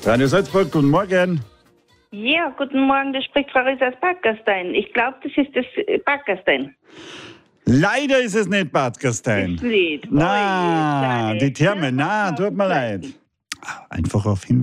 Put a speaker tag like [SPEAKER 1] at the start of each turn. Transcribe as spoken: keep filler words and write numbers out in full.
[SPEAKER 1] Radio Salzburg, guten Morgen.
[SPEAKER 2] Ja, guten Morgen, das spricht Frau Ries aus Backerstein. Ich glaube, das ist das äh, Backerstein.
[SPEAKER 1] Leider ist es nicht Bad Gastein.
[SPEAKER 2] Das Lied.
[SPEAKER 1] Na,
[SPEAKER 2] Oje,
[SPEAKER 1] die Therme,
[SPEAKER 2] schade.
[SPEAKER 1] na, tut mir leid. Einfach auf hin.